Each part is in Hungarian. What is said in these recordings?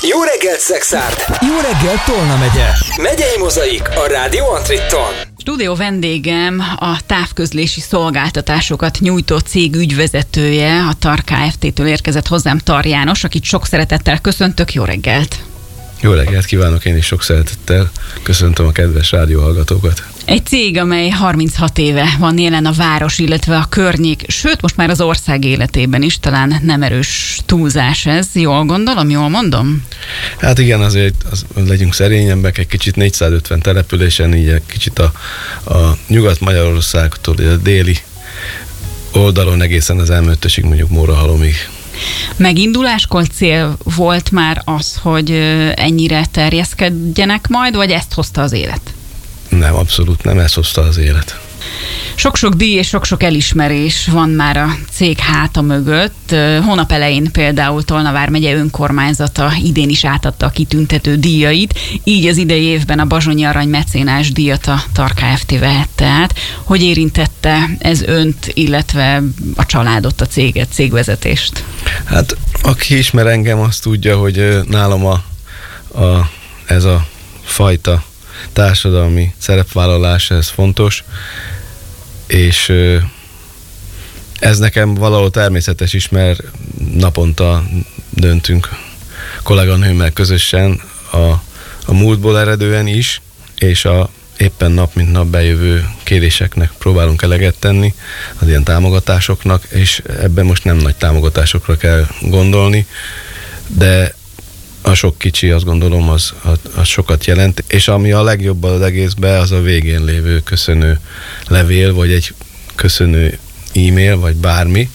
Jó reggelt, Szexárd! Jó reggelt, Tolna megye! Megyei Mozaik a Rádió Antritton. Stúdió vendégem a távközlési szolgáltatásokat nyújtó cég ügyvezetője, a TAR Kft-től érkezett hozzám, Tar János, akit sok szeretettel köszöntök. Jó reggelt! Jó reggelt kívánok, én is sok szeretettel köszöntöm a kedves rádióhallgatókat. Egy cég, amely 36 éve van jelen a város, illetve a környék, sőt most már az ország életében is, talán nem erős túlzás ez. Jól gondolom, jól mondom? Hát igen, azért legyünk szerényebbek, egy kicsit 450 településen, így egy kicsit a Nyugat-Magyarországtól, a déli oldalon egészen az M5-ösig, mondjuk Mórahalomig. Meginduláskor cél volt már az, hogy ennyire terjeszkedjenek majd, vagy ezt hozta az élet? Nem, abszolút nem, ezt hozta az élet. Sok-sok díj és sok-sok elismerés van már a cég háta mögött. Hónap elején például Tolna vármegye önkormányzata idén is átadta a kitüntető díjait, így az idei évben a Bazsonyi Arany mecénás díjat a TAR Kft. Vehette át. Hogy érintette ez önt, illetve a családot, a céget, cégvezetést? Hát aki ismer engem, azt tudja, hogy nálam ez a fajta társadalmi szerepvállalás, ez fontos, és ez nekem valahol természetes is, mert naponta döntünk kolléganőmmel közösen a múltból eredően is, és éppen nap mint nap bejövő kéréseknek próbálunk eleget tenni, az ilyen támogatásoknak, és ebben most nem nagy támogatásokra kell gondolni, de a sok kicsi, azt gondolom, az sokat jelent, és ami a legjobb az egészben, az a végén lévő köszönő levél, vagy egy köszönő e-mail, vagy bármi,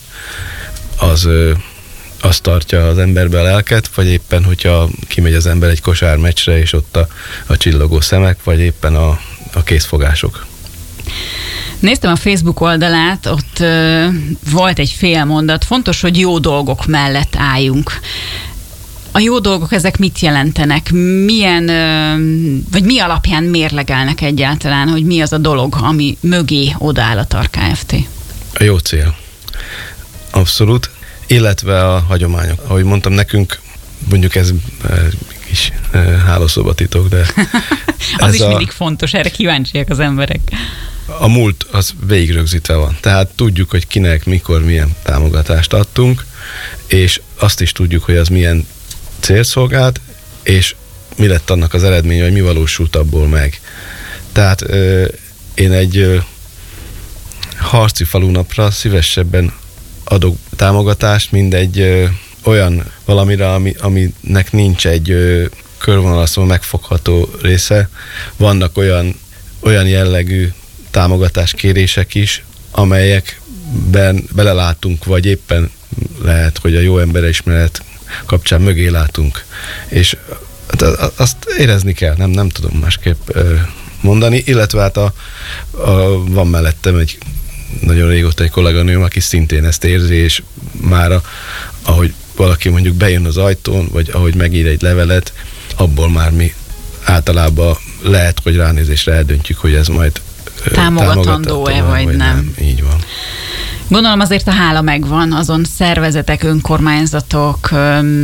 az tartja az emberbe a lelket, vagy éppen, hogyha kimegy az ember egy kosármeccsre, és ott a csillogó szemek, vagy éppen a készfogások. Néztem a Facebook oldalát, ott volt egy fél mondat, fontos, hogy jó dolgok mellett álljunk. A jó dolgok, ezek mit jelentenek? Vagy mi alapján mérlegelnek egyáltalán, hogy mi az a dolog, ami mögé odaáll a TAR Kft? A jó cél. Abszolút. Illetve a hagyományok. Ahogy mondtam, nekünk, mondjuk ez kis hálószobatitok, de... Az is mindig fontos, erre kíváncsiak az emberek. A múlt az végig rögzítve van. Tehát tudjuk, hogy kinek, mikor, milyen támogatást adtunk, és azt is tudjuk, hogy az milyen cél szolgált, és mi lett annak az eredménye, vagy mi valósult abból meg. Tehát én egy harci falunapra szívesebben adok támogatást, mint egy olyan valamire, aminek nincs egy körvonalaszon megfogható része. Vannak olyan jellegű támogatáskérések is, amelyekben belelátunk, vagy éppen lehet, hogy a jó emberismeret kapcsán mögé látunk. És azt érezni kell, nem tudom másképp mondani, illetve hát van mellettem egy nagyon régóta egy kolléganőm, aki szintén ezt érzi, és már ahogy valaki mondjuk bejön az ajtón, vagy ahogy megír egy levelet, abból már mi általában lehet, hogy ránézésre eldöntjük, hogy ez majd támogatandó-e, vagy nem. Így van. Gondolom azért a hála megvan azon szervezetek, önkormányzatok,